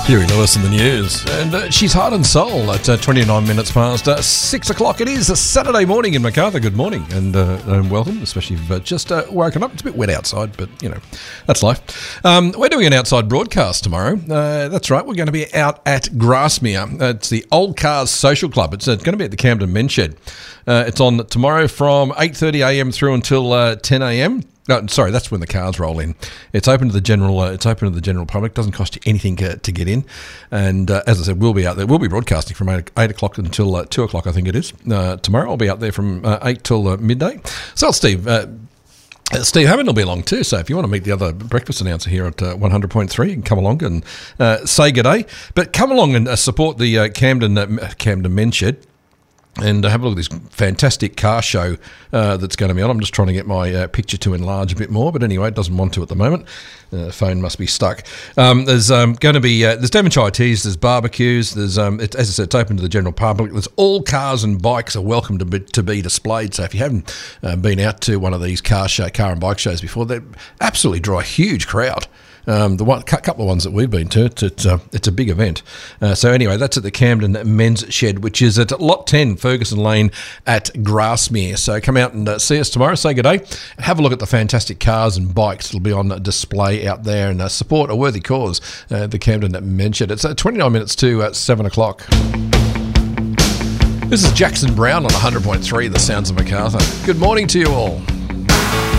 Huey Lewis in the news, and she's heart and soul at 29 minutes past 6 o'clock. It is a Saturday morning in Macarthur. Good morning and welcome, especially if you've just woken up. It's a bit wet outside, but you know, that's life. We're doing an outside broadcast tomorrow. That's right, we're going to be out at Grassmere. It's the Old Cars Social Club. It's going to be at the Camden Men's Shed. It's on tomorrow from 8:30am through until 10am. No, sorry, that's when the cars roll in. It's open to the general. It's open to the general public. Doesn't cost you anything to get in. And as I said, we'll be out there. We'll be broadcasting from 8 o'clock until 2 o'clock, I think it is. Tomorrow I'll be out there from 8 till midday. So, Steve Hammond will be along too. So if you want to meet the other breakfast announcer here at 100.3, you can come along and say good day. But come along and support the Camden Men's Shed. And have a look at this fantastic car show that's going to be on. I'm just trying to get my picture to enlarge a bit more, but anyway, it doesn't want to at the moment. The phone must be stuck. There's going to be there's Devonshire teas, there's barbecues, there's as I said, it's open to the general public. There's all cars and bikes are welcome to be displayed. So if you haven't been out to one of these car and bike shows before, they absolutely draw a huge crowd. The couple of ones that we've been to, it's a big event. So anyway, that's at the Camden Men's Shed, which is at Lot 10, Ferguson Lane at Grassmere. So come out and see us tomorrow, say good day, and have a look at the fantastic cars and bikes that'll be on display out there, and support a worthy cause, the Camden Men's Shed. It's 29 minutes to 7 o'clock. This is Jackson Brown on 100.3, the sounds of Macarthur. Good morning to you all.